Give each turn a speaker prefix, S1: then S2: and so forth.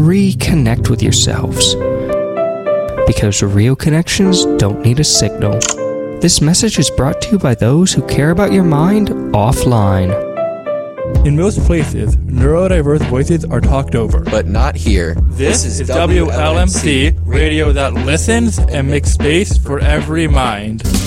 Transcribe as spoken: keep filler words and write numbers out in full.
S1: reconnect with yourselves. Because real connections don't need a signal. This message is brought to you by those who care about your mind offline.
S2: In most places, neurodiverse voices are talked over.
S3: But not here.
S2: This, this is W L M C, radio that listens and makes space for every mind.